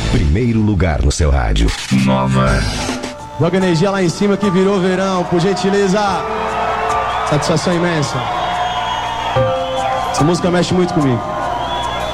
Primeiro lugar no seu rádio. Nova. Joga energia lá em cima que virou verão, por gentileza. Satisfação imensa. Essa música mexe muito comigo.